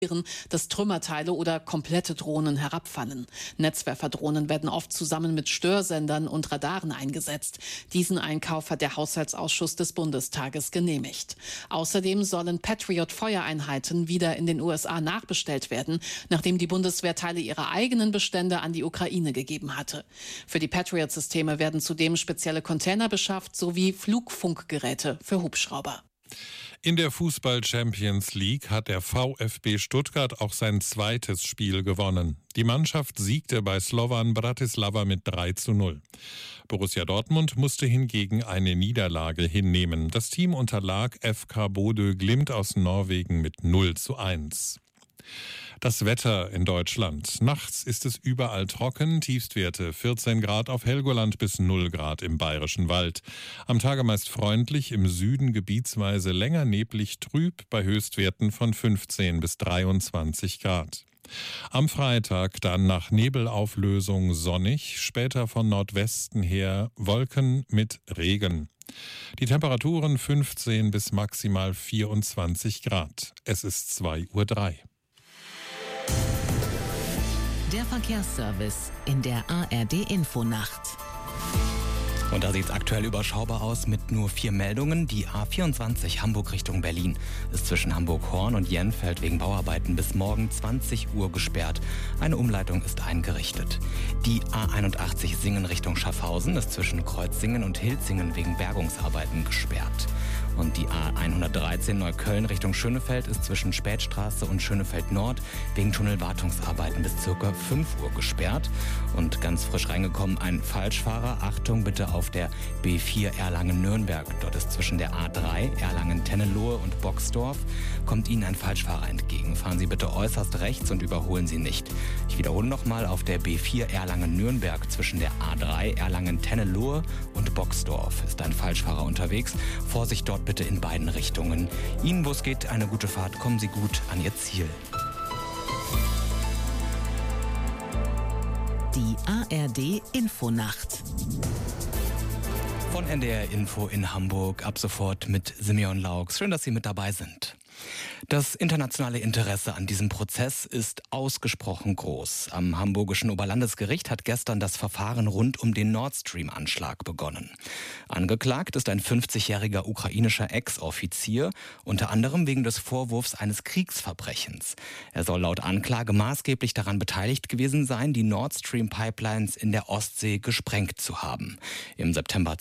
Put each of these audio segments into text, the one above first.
dass Trümmerteile oder komplette Drohnen herabfallen. Netzwerferdrohnen werden oft zusammen mit Störsendern und Radaren eingesetzt. Diesen Einkauf hat der Haushaltsausschuss des Bundestages genehmigt. Außerdem sollen Patriot-Feuereinheiten wieder in den USA nachbestellt werden, nachdem die Bundeswehr Teile ihrer eigenen Bestände an die Ukraine gegeben hatte. Für die Patriot-Systeme werden zudem spezielle Container beschafft sowie Flugfunkgeräte für Hubschrauber. In der Fußball-Champions League hat der VfB Stuttgart auch sein zweites Spiel gewonnen. Die Mannschaft siegte bei Slovan Bratislava mit 3:0. Borussia Dortmund musste hingegen eine Niederlage hinnehmen. Das Team unterlag FK Bodø Glimt aus Norwegen mit 0:1. Das Wetter in Deutschland. Nachts ist es überall trocken, Tiefstwerte 14 Grad auf Helgoland bis 0 Grad im Bayerischen Wald. Am Tage meist freundlich, im Süden gebietsweise länger neblig trüb bei Höchstwerten von 15 bis 23 Grad. Am Freitag dann nach Nebelauflösung sonnig, später von Nordwesten her Wolken mit Regen. Die Temperaturen 15 bis maximal 24 Grad. Es ist 2:03 Uhr. Der Verkehrsservice in der ARD-Infonacht. Und da sieht es aktuell überschaubar aus mit nur 4 Meldungen. Die A24 Hamburg Richtung Berlin ist zwischen Hamburg-Horn und Jenfeld wegen Bauarbeiten bis morgen 20 Uhr gesperrt. Eine Umleitung ist eingerichtet. Die A81 Singen Richtung Schaffhausen ist zwischen Kreuzsingen und Hilzingen wegen Bergungsarbeiten gesperrt. Und die A113 Neukölln Richtung Schönefeld ist zwischen Spätstraße und Schönefeld Nord wegen Tunnelwartungsarbeiten bis ca. 5 Uhr gesperrt. Und ganz frisch reingekommen ein Falschfahrer. Achtung bitte auf der B4 Erlangen-Nürnberg. Dort ist zwischen der A3 Erlangen-Tennelohe und Boxdorf kommt Ihnen ein Falschfahrer entgegen. Fahren Sie bitte äußerst rechts und überholen Sie nicht. Ich wiederhole nochmal, auf der B4 Erlangen-Nürnberg zwischen der A3 Erlangen-Tennelohe und Boxdorf ist ein Falschfahrer unterwegs. Vorsicht dort bitte in beiden Richtungen. Ihnen, wo es geht, eine gute Fahrt. Kommen Sie gut an Ihr Ziel. Die ARD-Infonacht. Von NDR Info in Hamburg, ab sofort mit Simeon Laux. Schön, dass Sie mit dabei sind. Das internationale Interesse an diesem Prozess ist ausgesprochen groß. Am Hamburgischen Oberlandesgericht hat gestern das Verfahren rund um den Nord Stream-Anschlag begonnen. Angeklagt ist ein 50-jähriger ukrainischer Ex-Offizier, unter anderem wegen des Vorwurfs eines Kriegsverbrechens. Er soll laut Anklage maßgeblich daran beteiligt gewesen sein, die Nord Stream-Pipelines in der Ostsee gesprengt zu haben. Im September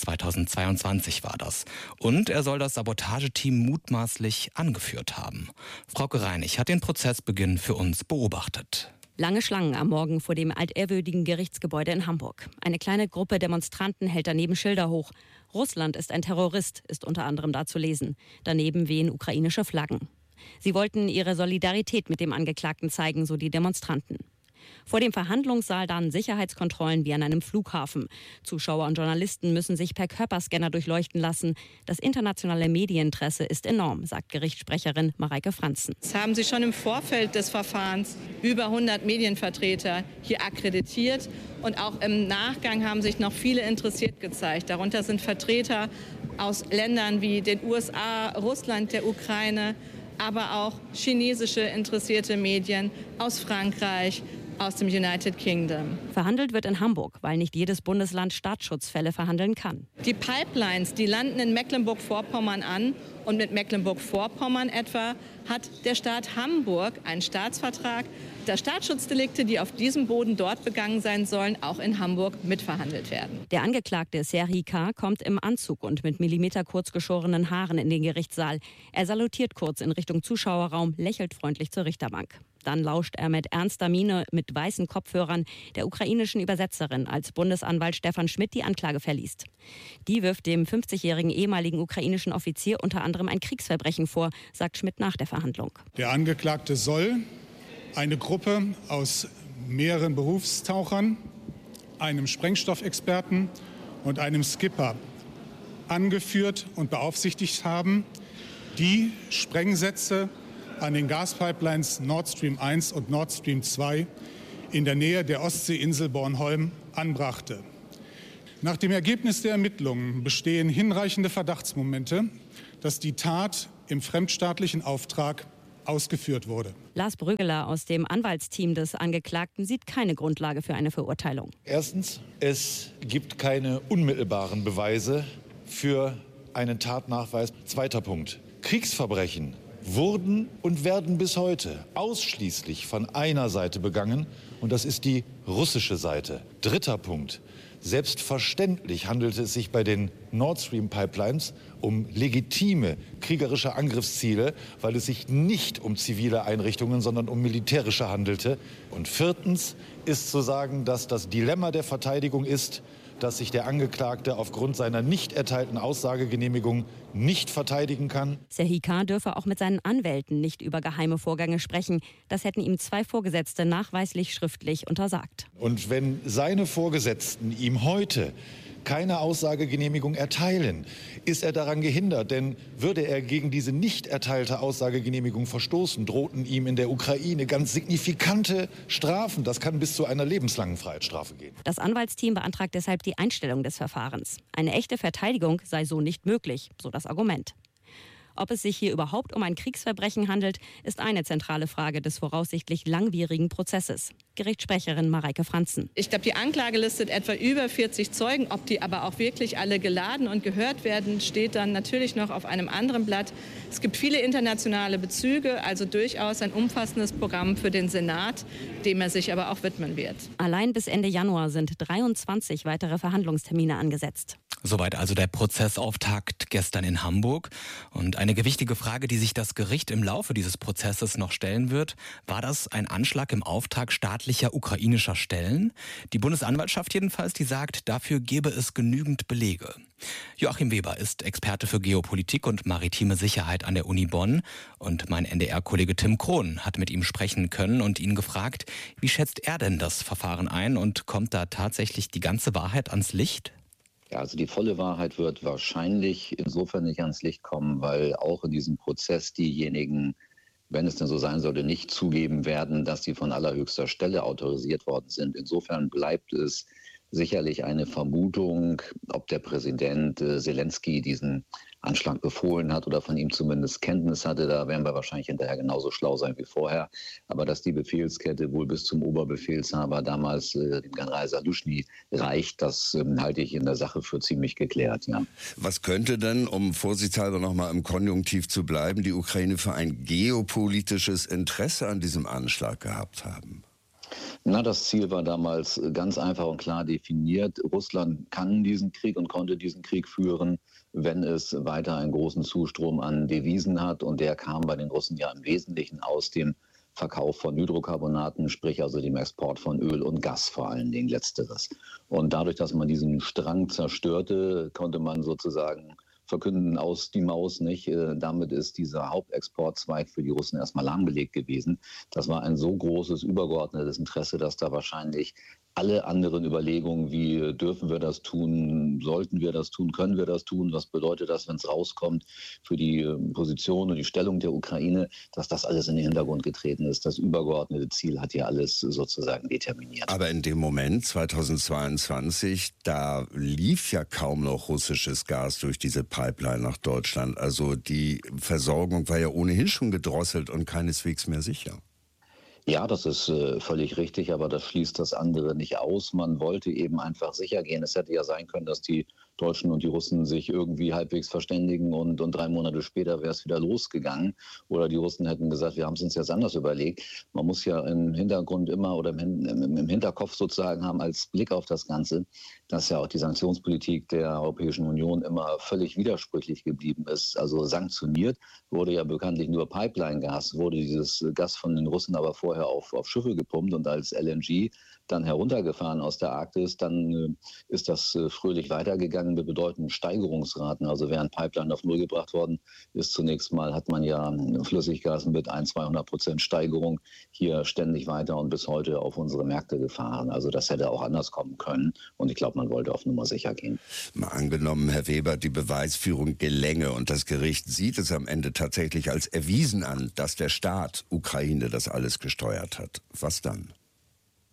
2022 war das. Und er soll das Sabotageteam mutmaßlich angeführt haben. Frauke Reinig hat den Prozessbeginn für uns beobachtet. Lange Schlangen am Morgen vor dem altehrwürdigen Gerichtsgebäude in Hamburg. Eine kleine Gruppe Demonstranten hält daneben Schilder hoch. Russland ist ein Terrorist, ist unter anderem da zu lesen. Daneben wehen ukrainische Flaggen. Sie wollten ihre Solidarität mit dem Angeklagten zeigen, so die Demonstranten. Vor dem Verhandlungssaal dann Sicherheitskontrollen wie an einem Flughafen. Zuschauer und Journalisten müssen sich per Körperscanner durchleuchten lassen. Das internationale Medieninteresse ist enorm, sagt Gerichtssprecherin Mareike Franzen. Es haben sich schon im Vorfeld des Verfahrens über 100 Medienvertreter hier akkreditiert. Und auch im Nachgang haben sich noch viele interessiert gezeigt. Darunter sind Vertreter aus Ländern wie den USA, Russland, der Ukraine, aber auch chinesische interessierte Medien aus Frankreich, aus dem United Kingdom. Verhandelt wird in Hamburg, weil nicht jedes Bundesland Staatsschutzfälle verhandeln kann. Die Pipelines, die landen in Mecklenburg-Vorpommern an. Und mit Mecklenburg-Vorpommern etwa hat der Staat Hamburg einen Staatsvertrag, dass Staatsschutzdelikte, die auf diesem Boden dort begangen sein sollen, auch in Hamburg mitverhandelt werden. Der Angeklagte Serhii K. kommt im Anzug und mit millimeterkurz geschorenen Haaren in den Gerichtssaal. Er salutiert kurz in Richtung Zuschauerraum, lächelt freundlich zur Richterbank. Dann lauscht er mit ernster Miene mit weißen Kopfhörern der ukrainischen Übersetzerin, als Bundesanwalt Stefan Schmidt die Anklage verliest. Die wirft dem 50-jährigen ehemaligen ukrainischen Offizier unter anderem ein Kriegsverbrechen vor, sagt Schmidt nach der Verhandlung. Der Angeklagte soll eine Gruppe aus mehreren Berufstauchern, einem Sprengstoffexperten und einem Skipper angeführt und beaufsichtigt haben, die Sprengsätze an den Gaspipelines Nord Stream 1 und Nord Stream 2 in der Nähe der Ostseeinsel Bornholm anbrachte. Nach dem Ergebnis der Ermittlungen bestehen hinreichende Verdachtsmomente, dass die Tat im fremdstaatlichen Auftrag ausgeführt wurde. Lars Brüggeler aus dem Anwaltsteam des Angeklagten sieht keine Grundlage für eine Verurteilung. Erstens, es gibt keine unmittelbaren Beweise für einen Tatnachweis. Zweiter Punkt, Kriegsverbrechen wurden und werden bis heute ausschließlich von einer Seite begangen, und das ist die russische Seite. Dritter Punkt, selbstverständlich handelte es sich bei den Nord Stream Pipelines um legitime kriegerische Angriffsziele, weil es sich nicht um zivile Einrichtungen, sondern um militärische handelte. Und viertens ist zu sagen, dass das Dilemma der Verteidigung ist, dass sich der Angeklagte aufgrund seiner nicht erteilten Aussagegenehmigung nicht verteidigen kann. Serhii K. dürfe auch mit seinen Anwälten nicht über geheime Vorgänge sprechen. Das hätten ihm 2 Vorgesetzte nachweislich schriftlich untersagt. Und wenn seine Vorgesetzten ihm heute keine Aussagegenehmigung erteilen, ist er daran gehindert. Denn würde er gegen diese nicht erteilte Aussagegenehmigung verstoßen, drohten ihm in der Ukraine ganz signifikante Strafen. Das kann bis zu einer lebenslangen Freiheitsstrafe gehen. Das Anwaltsteam beantragt deshalb die Einstellung des Verfahrens. Eine echte Verteidigung sei so nicht möglich, so das Argument. Ob es sich hier überhaupt um ein Kriegsverbrechen handelt, ist eine zentrale Frage des voraussichtlich langwierigen Prozesses. Gerichtssprecherin Mareike Franzen. Ich glaube, die Anklage listet etwa über 40 Zeugen. Ob die aber auch wirklich alle geladen und gehört werden, steht dann natürlich noch auf einem anderen Blatt. Es gibt viele internationale Bezüge, also durchaus ein umfassendes Programm für den Senat, dem er sich aber auch widmen wird. Allein bis Ende Januar sind 23 weitere Verhandlungstermine angesetzt. Soweit also der Prozessauftakt gestern in Hamburg. Und eine gewichtige Frage, die sich das Gericht im Laufe dieses Prozesses noch stellen wird: War das ein Anschlag im Auftrag staatlicher ukrainischer Stellen? Die Bundesanwaltschaft jedenfalls, die sagt, dafür gebe es genügend Belege. Joachim Weber ist Experte für Geopolitik und maritime Sicherheit an der Uni Bonn. Und mein NDR-Kollege Tim Krohn hat mit ihm sprechen können und ihn gefragt, wie schätzt er denn das Verfahren ein und kommt da tatsächlich die ganze Wahrheit ans Licht? Ja, also die volle Wahrheit wird wahrscheinlich insofern nicht ans Licht kommen, weil auch in diesem Prozess diejenigen, wenn es denn so sein sollte, nicht zugeben werden, dass sie von allerhöchster Stelle autorisiert worden sind. Insofern bleibt es sicherlich eine Vermutung, ob der Präsident Zelensky diesen Anschlag befohlen hat oder von ihm zumindest Kenntnis hatte. Da werden wir wahrscheinlich hinterher genauso schlau sein wie vorher. Aber dass die Befehlskette wohl bis zum Oberbefehlshaber damals, dem General Saluschny, reicht, das halte ich in der Sache für ziemlich geklärt. Ja. Was könnte denn, um vorsichtshalber nochmal im Konjunktiv zu bleiben, die Ukraine für ein geopolitisches Interesse an diesem Anschlag gehabt haben? Na, das Ziel war damals ganz einfach und klar definiert. Russland kann diesen Krieg und konnte diesen Krieg führen, wenn es weiter einen großen Zustrom an Devisen hat. Und der kam bei den Russen ja im Wesentlichen aus dem Verkauf von Hydrocarbonaten, sprich also dem Export von Öl und Gas, vor allen Dingen Letzteres. Und dadurch, dass man diesen Strang zerstörte, konnte man sozusagen verkünden aus die Maus nicht. Damit ist dieser Hauptexportzweig für die Russen erstmal lahmgelegt gewesen. Das war ein so großes, übergeordnetes Interesse, dass da wahrscheinlich alle anderen Überlegungen, wie dürfen wir das tun, sollten wir das tun, können wir das tun, was bedeutet das, wenn es rauskommt für die Position und die Stellung der Ukraine, dass das alles in den Hintergrund getreten ist. Das übergeordnete Ziel hat ja alles sozusagen determiniert. Aber in dem Moment, 2022, da lief ja kaum noch russisches Gas durch diese Pipeline nach Deutschland. Also die Versorgung war ja ohnehin schon gedrosselt und keineswegs mehr sicher. Ja, das ist völlig richtig, aber das schließt das andere nicht aus. Man wollte eben einfach sicher gehen. Es hätte ja sein können, dass die Deutschen und die Russen sich irgendwie halbwegs verständigen und 3 Monate später wäre es wieder losgegangen. Oder die Russen hätten gesagt, wir haben es uns jetzt anders überlegt. Man muss ja im Hintergrund immer oder im Hinterkopf sozusagen haben als Blick auf das Ganze, dass ja auch die Sanktionspolitik der Europäischen Union immer völlig widersprüchlich geblieben ist. Also sanktioniert wurde ja bekanntlich nur Pipeline-Gas, wurde dieses Gas von den Russen aber vorher auf Schiffe gepumpt und als LNG dann heruntergefahren aus der Arktis, dann ist das fröhlich weitergegangen mit bedeutenden Steigerungsraten. Also während Pipeline auf Null gebracht worden ist, zunächst mal hat man ja Flüssiggas mit 100-200% Steigerung hier ständig weiter und bis heute auf unsere Märkte gefahren. Also das hätte auch anders kommen können und ich glaube, man wollte auf Nummer sicher gehen. Mal angenommen, Herr Weber, die Beweisführung gelänge und das Gericht sieht es am Ende tatsächlich als erwiesen an, dass der Staat Ukraine das alles gesteuert hat. Was dann?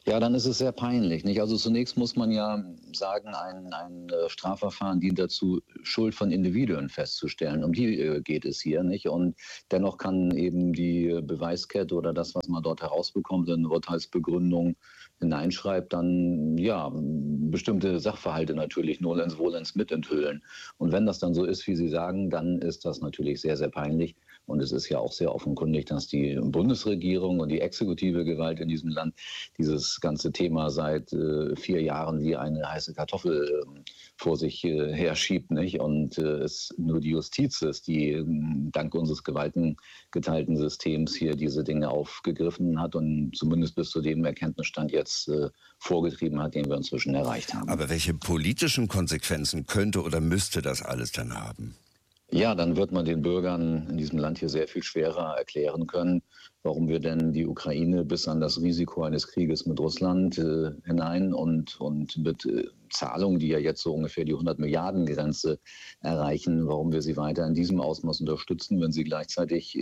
Ja, dann ist es sehr peinlich, nicht? Also zunächst muss man ja sagen, ein Strafverfahren dient dazu, Schuld von Individuen festzustellen. Um die geht es hier, nicht? Und dennoch kann eben die Beweiskette oder das, was man dort herausbekommt, in Urteilsbegründung hineinschreibt, dann ja bestimmte Sachverhalte natürlich nolens mitenthüllen. Und wenn das dann so ist, wie Sie sagen, dann ist das natürlich sehr, sehr peinlich. Und es ist ja auch sehr offenkundig, dass die Bundesregierung und die exekutive Gewalt in diesem Land dieses ganze Thema seit 4 Jahren wie eine heiße Kartoffel vor sich herschiebt, nicht? Und es nur die Justiz ist, die dank unseres gewaltengeteilten Systems hier diese Dinge aufgegriffen hat und zumindest bis zu dem Erkenntnisstand jetzt vorgetrieben hat, den wir inzwischen erreicht haben. Aber welche politischen Konsequenzen könnte oder müsste das alles dann haben? Ja, dann wird man den Bürgern in diesem Land hier sehr viel schwerer erklären können, warum wir denn die Ukraine bis an das Risiko eines Krieges mit Russland hinein und mit Zahlungen, die ja jetzt so ungefähr die 100-Milliarden-Grenze erreichen, warum wir sie weiter in diesem Ausmaß unterstützen, wenn sie gleichzeitig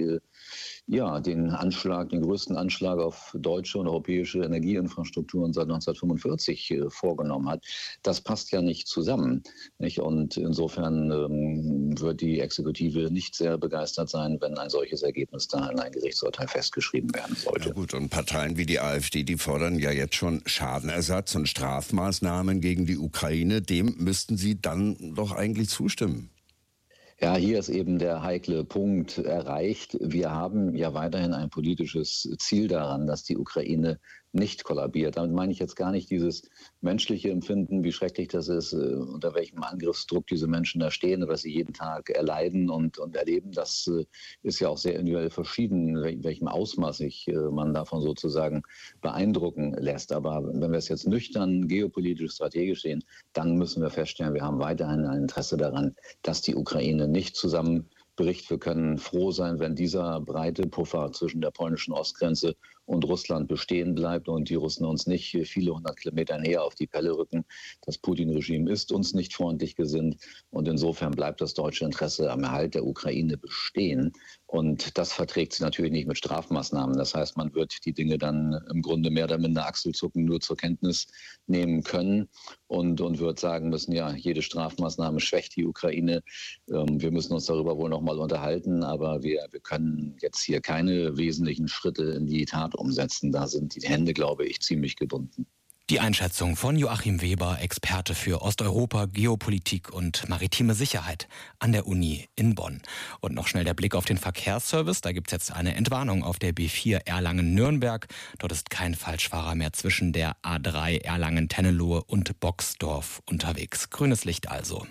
den größten Anschlag auf deutsche und europäische Energieinfrastrukturen seit 1945 vorgenommen hat. Das passt ja nicht zusammen, nicht? Und insofern wird die Exekutive nicht sehr begeistert sein, wenn ein solches Ergebnis da in ein Gerichtsurteil festgeschrieben werden sollte. Ja gut, und Parteien wie die AfD, die fordern ja jetzt schon Schadenersatz und Strafmaßnahmen gegen die Ukraine. Dem müssten Sie dann doch eigentlich zustimmen. Ja, hier ist eben der heikle Punkt erreicht. Wir haben ja weiterhin ein politisches Ziel daran, dass die Ukraine nicht kollabiert. Damit meine ich jetzt gar nicht dieses menschliche Empfinden, wie schrecklich das ist, unter welchem Angriffsdruck diese Menschen da stehen oder was sie jeden Tag erleiden und erleben. Das ist ja auch sehr individuell verschieden, in welchem Ausmaß sich man davon sozusagen beeindrucken lässt. Aber wenn wir es jetzt nüchtern, geopolitisch, strategisch sehen, dann müssen wir feststellen, wir haben weiterhin ein Interesse daran, dass die Ukraine nicht zusammenbricht. Wir können froh sein, wenn dieser breite Puffer zwischen der polnischen Ostgrenze und Russland bestehen bleibt und die Russen uns nicht viele 100 Kilometer näher auf die Pelle rücken. Das Putin-Regime ist uns nicht freundlich gesinnt und insofern bleibt das deutsche Interesse am Erhalt der Ukraine bestehen. Und das verträgt sich natürlich nicht mit Strafmaßnahmen. Das heißt, man wird die Dinge dann im Grunde mehr oder minder achselzuckend nur zur Kenntnis nehmen können und wird sagen müssen, ja, jede Strafmaßnahme schwächt die Ukraine. Wir müssen uns darüber wohl noch mal unterhalten, aber wir können jetzt hier keine wesentlichen Schritte in die Tat umsetzen. Da sind die Hände, glaube ich, ziemlich gebunden. Die Einschätzung von Joachim Weber, Experte für Osteuropa, Geopolitik und maritime Sicherheit an der Uni in Bonn. Und noch schnell der Blick auf den Verkehrsservice. Da gibt es jetzt eine Entwarnung auf der B4 Erlangen-Nürnberg. Dort ist kein Falschfahrer mehr zwischen der A3 Erlangen-Tennelohe und Boxdorf unterwegs. Grünes Licht also.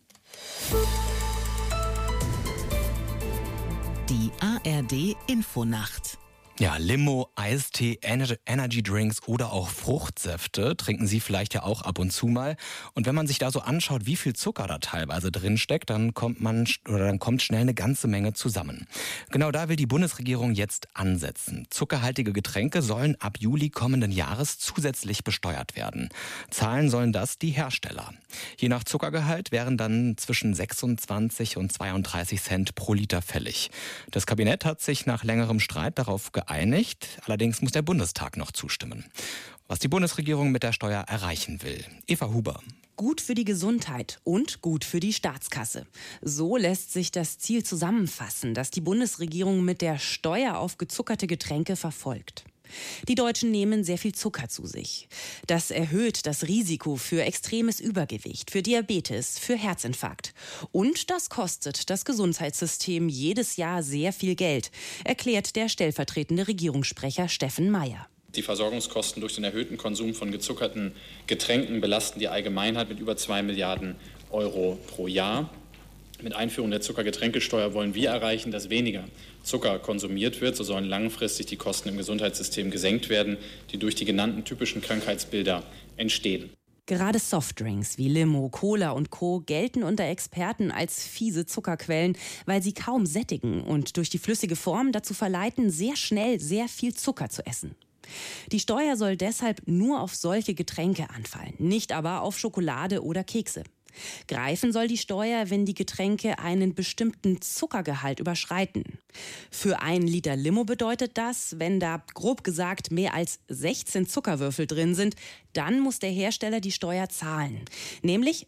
Die ARD Infonacht. Ja, Limo, Eistee, Energy Drinks oder auch Fruchtsäfte trinken Sie vielleicht ja auch ab und zu mal. Und wenn man sich da so anschaut, wie viel Zucker da teilweise drin steckt, dann kommt schnell eine ganze Menge zusammen. Genau da will die Bundesregierung jetzt ansetzen. Zuckerhaltige Getränke sollen ab Juli kommenden Jahres zusätzlich besteuert werden. Zahlen sollen das die Hersteller. Je nach Zuckergehalt wären dann zwischen 26 und 32 Cent pro Liter fällig. Das Kabinett hat sich nach längerem Streit darauf geeinigt. Allerdings muss der Bundestag noch zustimmen. Was die Bundesregierung mit der Steuer erreichen will. Eva Huber. Gut für die Gesundheit und gut für die Staatskasse. So lässt sich das Ziel zusammenfassen, das die Bundesregierung mit der Steuer auf gezuckerte Getränke verfolgt. Die Deutschen nehmen sehr viel Zucker zu sich. Das erhöht das Risiko für extremes Übergewicht, für Diabetes, für Herzinfarkt. Und das kostet das Gesundheitssystem jedes Jahr sehr viel Geld, erklärt der stellvertretende Regierungssprecher Steffen Mayer. Die Versorgungskosten durch den erhöhten Konsum von gezuckerten Getränken belasten die Allgemeinheit mit über 2 Milliarden Euro pro Jahr. Mit Einführung der Zuckergetränkesteuer wollen wir erreichen, dass weniger Zucker konsumiert wird. So sollen langfristig die Kosten im Gesundheitssystem gesenkt werden, die durch die genannten typischen Krankheitsbilder entstehen. Gerade Softdrinks wie Limo, Cola und Co. gelten unter Experten als fiese Zuckerquellen, weil sie kaum sättigen und durch die flüssige Form dazu verleiten, sehr schnell sehr viel Zucker zu essen. Die Steuer soll deshalb nur auf solche Getränke anfallen, nicht aber auf Schokolade oder Kekse. Greifen soll die Steuer, wenn die Getränke einen bestimmten Zuckergehalt überschreiten. Für 1 Liter Limo bedeutet das, wenn da grob gesagt mehr als 16 Zuckerwürfel drin sind, dann muss der Hersteller die Steuer zahlen, nämlich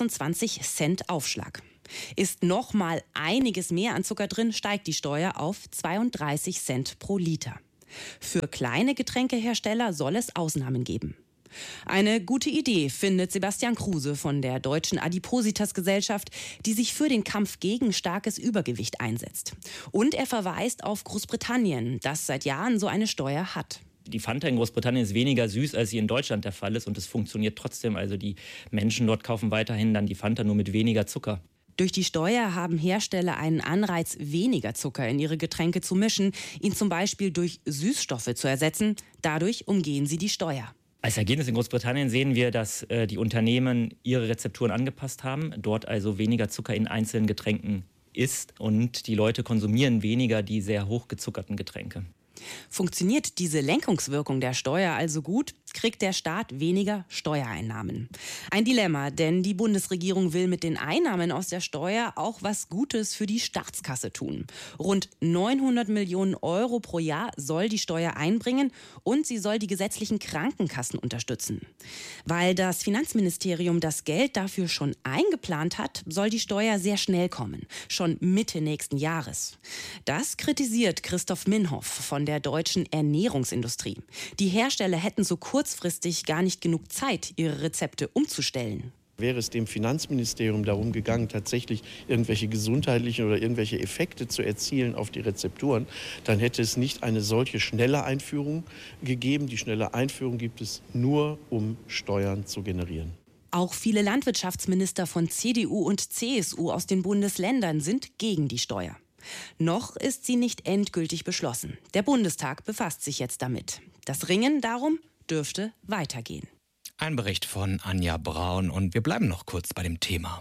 26 Cent Aufschlag. Ist noch mal einiges mehr an Zucker drin, steigt die Steuer auf 32 Cent pro Liter. Für kleine Getränkehersteller soll es Ausnahmen geben. Eine gute Idee, findet Sebastian Kruse von der Deutschen Adipositas-Gesellschaft, die sich für den Kampf gegen starkes Übergewicht einsetzt. Und er verweist auf Großbritannien, das seit Jahren so eine Steuer hat. Die Fanta in Großbritannien ist weniger süß, als sie in Deutschland der Fall ist. Und es funktioniert trotzdem. Also die Menschen dort kaufen weiterhin dann die Fanta nur mit weniger Zucker. Durch die Steuer haben Hersteller einen Anreiz, weniger Zucker in ihre Getränke zu mischen, ihn zum Beispiel durch Süßstoffe zu ersetzen. Dadurch umgehen sie die Steuer. Als Ergebnis in Großbritannien sehen wir, dass die Unternehmen ihre Rezepturen angepasst haben, dort also weniger Zucker in einzelnen Getränken ist und die Leute konsumieren weniger die sehr hochgezuckerten Getränke. Funktioniert diese Lenkungswirkung der Steuer also gut, kriegt der Staat weniger Steuereinnahmen. Ein Dilemma, denn die Bundesregierung will mit den Einnahmen aus der Steuer auch was Gutes für die Staatskasse tun. Rund 900 Millionen Euro pro Jahr soll die Steuer einbringen und sie soll die gesetzlichen Krankenkassen unterstützen. Weil das Finanzministerium das Geld dafür schon eingeplant hat, soll die Steuer sehr schnell kommen, schon Mitte nächsten Jahres. Das kritisiert Christoph Minhoff von der deutschen Ernährungsindustrie. Die Hersteller hätten so kurzfristig gar nicht genug Zeit, ihre Rezepte umzustellen. Wäre es dem Finanzministerium darum gegangen, tatsächlich irgendwelche gesundheitlichen oder irgendwelche Effekte zu erzielen auf die Rezepturen, dann hätte es nicht eine solche schnelle Einführung gegeben. Die schnelle Einführung gibt es nur, um Steuern zu generieren. Auch viele Landwirtschaftsminister von CDU und CSU aus den Bundesländern sind gegen die Steuer. Noch ist sie nicht endgültig beschlossen. Der Bundestag befasst sich jetzt damit. Das Ringen darum dürfte weitergehen. Ein Bericht von Anja Braun und wir bleiben noch kurz bei dem Thema.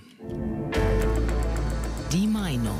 Die Meinung.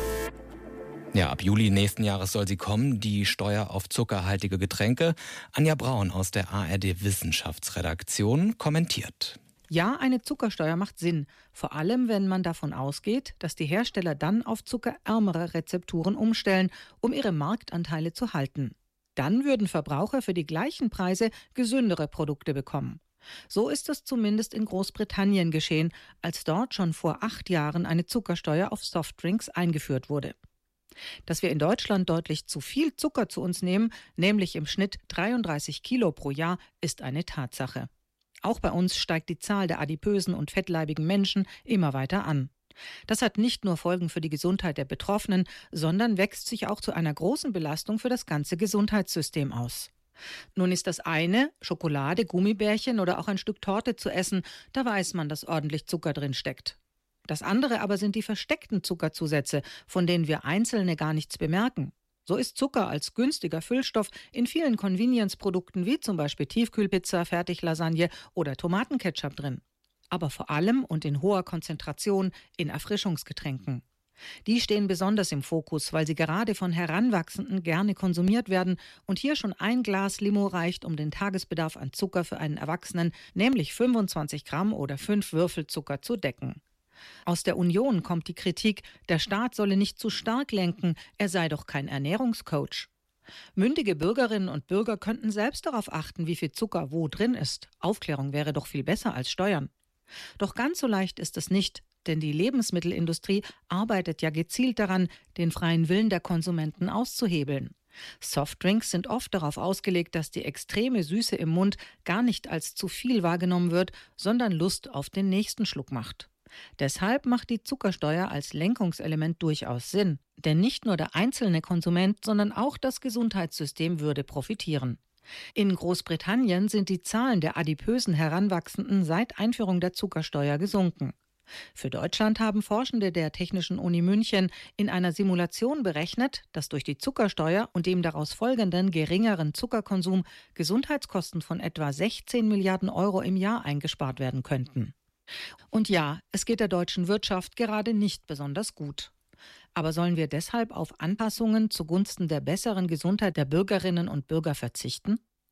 Ja, ab Juli nächsten Jahres soll sie kommen, die Steuer auf zuckerhaltige Getränke. Anja Braun aus der ARD Wissenschaftsredaktion kommentiert. Ja, eine Zuckersteuer macht Sinn, vor allem wenn man davon ausgeht, dass die Hersteller dann auf zuckerärmere Rezepturen umstellen, um ihre Marktanteile zu halten. Dann würden Verbraucher für die gleichen Preise gesündere Produkte bekommen. So ist es zumindest in Großbritannien geschehen, als dort schon vor 8 Jahren eine Zuckersteuer auf Softdrinks eingeführt wurde. Dass wir in Deutschland deutlich zu viel Zucker zu uns nehmen, nämlich im Schnitt 33 Kilo pro Jahr, ist eine Tatsache. Auch bei uns steigt die Zahl der adipösen und fettleibigen Menschen immer weiter an. Das hat nicht nur Folgen für die Gesundheit der Betroffenen, sondern wächst sich auch zu einer großen Belastung für das ganze Gesundheitssystem aus. Nun ist das eine, Schokolade, Gummibärchen oder auch ein Stück Torte zu essen, da weiß man, dass ordentlich Zucker drin steckt. Das andere aber sind die versteckten Zuckerzusätze, von denen wir Einzelne gar nichts bemerken. So ist Zucker als günstiger Füllstoff in vielen Convenience-Produkten wie zum Beispiel Tiefkühlpizza, Fertiglasagne oder Tomatenketchup drin. Aber vor allem und in hoher Konzentration in Erfrischungsgetränken. Die stehen besonders im Fokus, weil sie gerade von Heranwachsenden gerne konsumiert werden und hier schon ein Glas Limo reicht, um den Tagesbedarf an Zucker für einen Erwachsenen, nämlich 25 Gramm oder 5 Würfel Zucker, zu decken. Aus der Union kommt die Kritik, der Staat solle nicht zu stark lenken, er sei doch kein Ernährungscoach. Mündige Bürgerinnen und Bürger könnten selbst darauf achten, wie viel Zucker wo drin ist. Aufklärung wäre doch viel besser als Steuern. Doch ganz so leicht ist es nicht, denn die Lebensmittelindustrie arbeitet ja gezielt daran, den freien Willen der Konsumenten auszuhebeln. Softdrinks sind oft darauf ausgelegt, dass die extreme Süße im Mund gar nicht als zu viel wahrgenommen wird, sondern Lust auf den nächsten Schluck macht. Deshalb macht die Zuckersteuer als Lenkungselement durchaus Sinn. Denn nicht nur der einzelne Konsument, sondern auch das Gesundheitssystem würde profitieren. In Großbritannien sind die Zahlen der adipösen Heranwachsenden seit Einführung der Zuckersteuer gesunken. Für Deutschland haben Forschende der Technischen Uni München in einer Simulation berechnet, dass durch die Zuckersteuer und dem daraus folgenden geringeren Zuckerkonsum Gesundheitskosten von etwa 16 Milliarden Euro im Jahr eingespart werden könnten. Und ja, es geht der deutschen Wirtschaft gerade nicht besonders gut. Aber sollen wir deshalb auf Anpassungen zugunsten der besseren Gesundheit der Bürgerinnen und Bürger verzichten?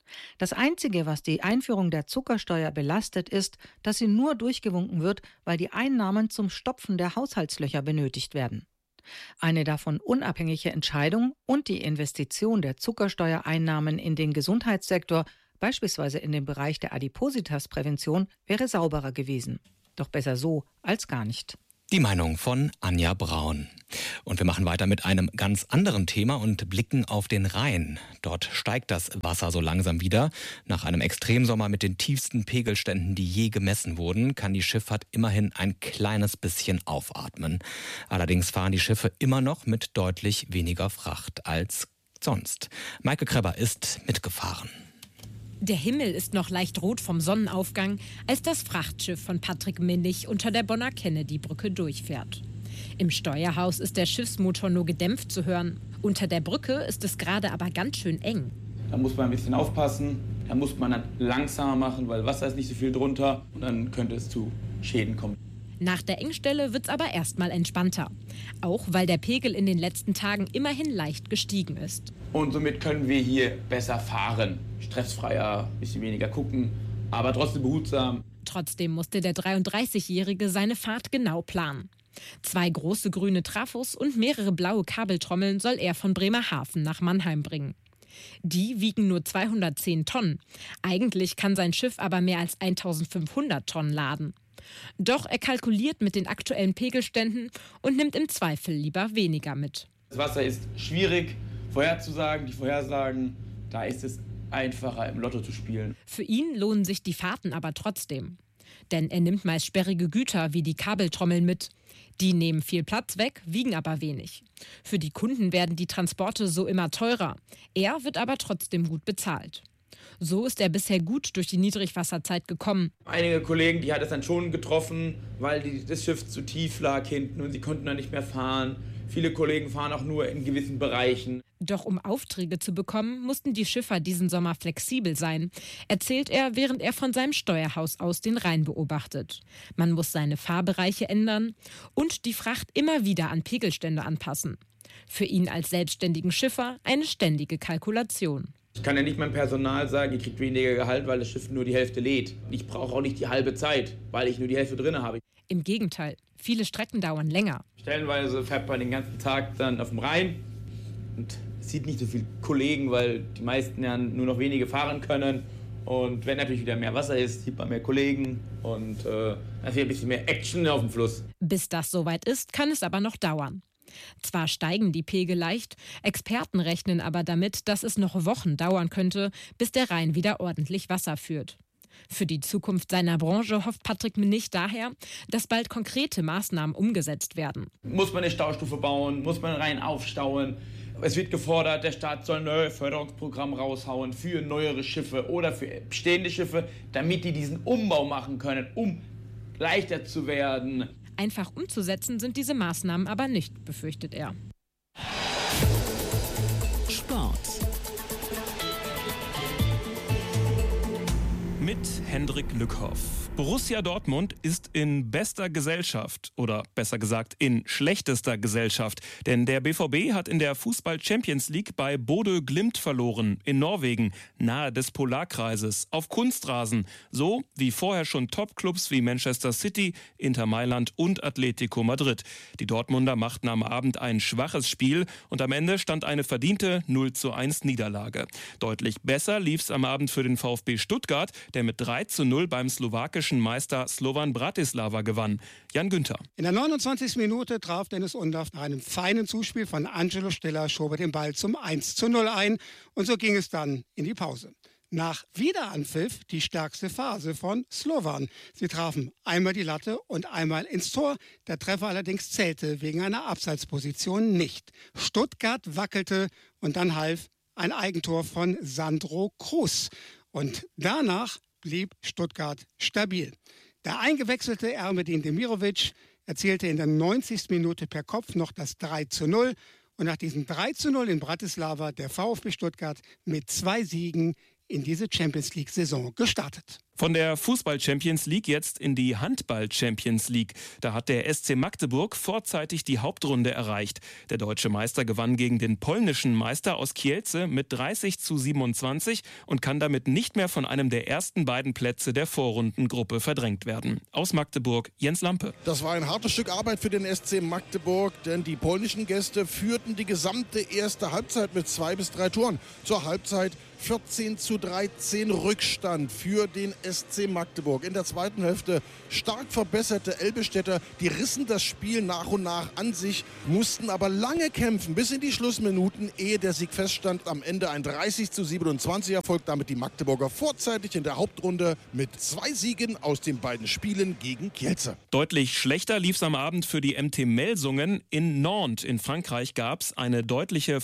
Das Einzige, was die Einführung der Zuckersteuer belastet, ist, dass sie nur durchgewunken wird, weil die Einnahmen zum Stopfen der Haushaltslöcher benötigt werden. Eine davon unabhängige Entscheidung und die Investition der Zuckersteuereinnahmen in den Gesundheitssektor, beispielsweise in den Bereich der Adipositasprävention, wäre sauberer gewesen. Doch besser so als gar nicht. Die Meinung von Anja Braun. Und wir machen weiter mit einem ganz anderen Thema und blicken auf den Rhein. Dort steigt das Wasser so langsam wieder. Nach einem Extremsommer mit den tiefsten Pegelständen, die je gemessen wurden, kann die Schifffahrt immerhin ein kleines bisschen aufatmen. Allerdings fahren die Schiffe immer noch mit deutlich weniger Fracht als sonst. Maike Kreber ist mitgefahren. Der Himmel ist noch leicht rot vom Sonnenaufgang, als das Frachtschiff von Patrick Minnig unter der Bonner Kennedy-Brücke durchfährt. Im Steuerhaus ist der Schiffsmotor nur gedämpft zu hören. Unter der Brücke ist es gerade aber ganz schön eng. Da muss man ein bisschen aufpassen, da muss man dann langsamer machen, weil Wasser ist nicht so viel drunter und dann könnte es zu Schäden kommen. Nach der Engstelle wird es aber erstmal entspannter. Auch weil der Pegel in den letzten Tagen immerhin leicht gestiegen ist. Und somit können wir hier besser fahren. Stressfreier, ein bisschen weniger gucken, aber trotzdem behutsam. Trotzdem musste der 33-Jährige seine Fahrt genau planen. 2 große grüne Trafos und mehrere blaue Kabeltrommeln soll er von Bremerhaven nach Mannheim bringen. Die wiegen nur 210 Tonnen. Eigentlich kann sein Schiff aber mehr als 1500 Tonnen laden. Doch er kalkuliert mit den aktuellen Pegelständen und nimmt im Zweifel lieber weniger mit. Das Wasser ist schwierig vorherzusagen. Die Vorhersagen, da ist es einfacher im Lotto zu spielen. Für ihn lohnen sich die Fahrten aber trotzdem. Denn er nimmt meist sperrige Güter wie die Kabeltrommeln mit. Die nehmen viel Platz weg, wiegen aber wenig. Für die Kunden werden die Transporte so immer teurer. Er wird aber trotzdem gut bezahlt. So ist er bisher gut durch die Niedrigwasserzeit gekommen. Einige Kollegen, die hat es dann schon getroffen, weil das Schiff zu tief lag hinten und sie konnten dann nicht mehr fahren. Viele Kollegen fahren auch nur in gewissen Bereichen. Doch um Aufträge zu bekommen, mussten die Schiffer diesen Sommer flexibel sein, erzählt er, während er von seinem Steuerhaus aus den Rhein beobachtet. Man muss seine Fahrbereiche ändern und die Fracht immer wieder an Pegelstände anpassen. Für ihn als selbstständigen Schiffer eine ständige Kalkulation. Ich kann ja nicht meinem Personal sagen, ihr kriegt weniger Gehalt, weil das Schiff nur die Hälfte lädt. Ich brauche auch nicht die halbe Zeit, weil ich nur die Hälfte drin habe. Im Gegenteil, viele Strecken dauern länger. Stellenweise fährt man den ganzen Tag dann auf dem Rhein und sieht nicht so viele Kollegen, weil die meisten ja nur noch wenige fahren können. Und wenn natürlich wieder mehr Wasser ist, sieht man mehr Kollegen und dann ist ein bisschen mehr Action auf dem Fluss. Bis das soweit ist, kann es aber noch dauern. Zwar steigen die Pegel leicht, Experten rechnen aber damit, dass es noch Wochen dauern könnte, bis der Rhein wieder ordentlich Wasser führt. Für die Zukunft seiner Branche hofft Patrick Minnig daher, dass bald konkrete Maßnahmen umgesetzt werden. Muss man eine Staustufe bauen? Muss man Rhein aufstauen? Es wird gefordert, der Staat soll ein neues Förderungsprogramm raushauen für neuere Schiffe oder für bestehende Schiffe, damit die diesen Umbau machen können, um leichter zu werden. Einfach umzusetzen sind diese Maßnahmen aber nicht, befürchtet er. Sport. Mit Hendrik Lückhoff. Borussia Dortmund ist in bester Gesellschaft oder besser gesagt in schlechtester Gesellschaft. Denn der BVB hat in der Fußball-Champions League bei Bodø Glimt verloren, in Norwegen, nahe des Polarkreises, auf Kunstrasen. So wie vorher schon Top-Clubs wie Manchester City, Inter Mailand und Atletico Madrid. Die Dortmunder machten am Abend ein schwaches Spiel und am Ende stand eine verdiente 0:1 Niederlage. Deutlich besser lief's am Abend für den VfB Stuttgart, der mit 3:0 beim slowakischen Meister Slovan Bratislava gewann. Jan Günther. In der 29. Minute traf Dennis Undaff nach einem feinen Zuspiel von Angelo Stiller, schob er den Ball zum 1:0 ein und so ging es dann in die Pause. Nach Wiederanpfiff die stärkste Phase von Slovan. Sie trafen einmal die Latte und einmal ins Tor. Der Treffer allerdings zählte wegen einer Abseitsposition nicht. Stuttgart wackelte und dann half ein Eigentor von Sandro Cruz. Und danach blieb Stuttgart stabil. Der eingewechselte Ermedin Demirovic erzielte in der 90. Minute per Kopf noch das 3:0. Und nach diesem 3:0 in Bratislava der VfB Stuttgart mit 2 Siegen in diese Champions-League-Saison gestartet. Von der Fußball-Champions League jetzt in die Handball-Champions League. Da hat der SC Magdeburg vorzeitig die Hauptrunde erreicht. Der deutsche Meister gewann gegen den polnischen Meister aus Kielce mit 30:27 und kann damit nicht mehr von einem der ersten beiden Plätze der Vorrundengruppe verdrängt werden. Aus Magdeburg, Jens Lampe. Das war ein hartes Stück Arbeit für den SC Magdeburg, denn die polnischen Gäste führten die gesamte erste Halbzeit mit 2 bis 3 Toren. Zur Halbzeit 14:13 Rückstand für den SC Magdeburg. In der zweiten Hälfte stark verbesserte Elbestädter, die rissen das Spiel nach und nach an sich, mussten aber lange kämpfen, bis in die Schlussminuten, ehe der Sieg feststand. Am Ende ein 30:27 Erfolg, damit die Magdeburger vorzeitig in der Hauptrunde mit 2 Siegen aus den beiden Spielen gegen Kielce. Deutlich schlechter lief es am Abend für die MT Melsungen. In Nantes in Frankreich gab es eine deutliche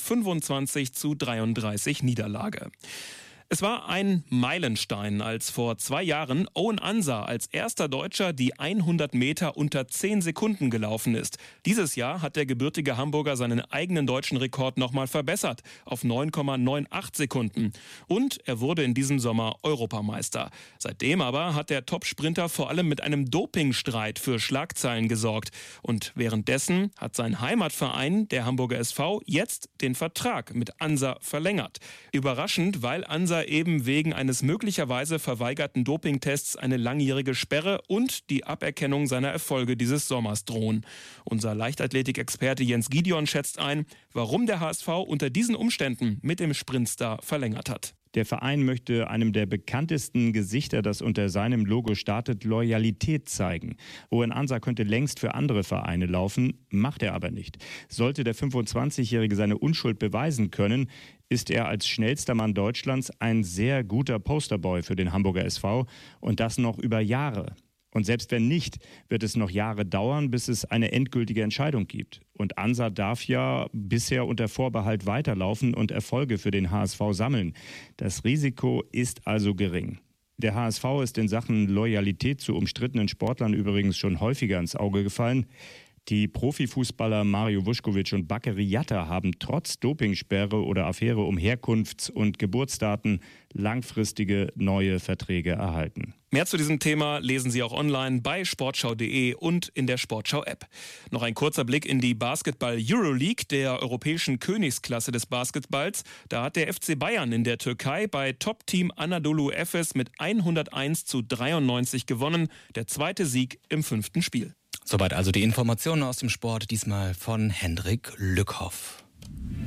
25:33 Niederlage. Es war ein Meilenstein, als vor 2 Jahren Owen Ansa als erster Deutscher die 100 Meter unter 10 Sekunden gelaufen ist. Dieses Jahr hat der gebürtige Hamburger seinen eigenen deutschen Rekord nochmal verbessert auf 9,98 Sekunden. Und er wurde in diesem Sommer Europameister. Seitdem aber hat der Top-Sprinter vor allem mit einem Dopingstreit für Schlagzeilen gesorgt. Und währenddessen hat sein Heimatverein, der Hamburger SV, jetzt den Vertrag mit Ansa verlängert. Überraschend, weil Ansa eben wegen eines möglicherweise verweigerten Dopingtests eine langjährige Sperre und die Aberkennung seiner Erfolge dieses Sommers drohen. Unser Leichtathletikexperte Jens Gideon schätzt ein, warum der HSV unter diesen Umständen mit dem Sprintstar verlängert hat. Der Verein möchte einem der bekanntesten Gesichter, das unter seinem Logo startet, Loyalität zeigen. Owen Ansa könnte längst für andere Vereine laufen, macht er aber nicht. Sollte der 25-Jährige seine Unschuld beweisen können, ist er als schnellster Mann Deutschlands ein sehr guter Posterboy für den Hamburger SV und das noch über Jahre. Und selbst wenn nicht, wird es noch Jahre dauern, bis es eine endgültige Entscheidung gibt. Und Ansa darf ja bisher unter Vorbehalt weiterlaufen und Erfolge für den HSV sammeln. Das Risiko ist also gering. Der HSV ist in Sachen Loyalität zu umstrittenen Sportlern übrigens schon häufiger ins Auge gefallen. Die Profifußballer Mario Vuskovic und Bakary Yatta haben trotz Dopingsperre oder Affäre um Herkunfts- und Geburtsdaten langfristige neue Verträge erhalten. Mehr zu diesem Thema lesen Sie auch online bei sportschau.de und in der Sportschau-App. Noch ein kurzer Blick in die Basketball-Euroleague, der europäischen Königsklasse des Basketballs. Da hat der FC Bayern in der Türkei bei Top-Team Anadolu Efes mit 101:93 gewonnen. Der zweite Sieg im 5. Spiel. Soweit also die Informationen aus dem Sport, diesmal von Hendrik Lückhoff.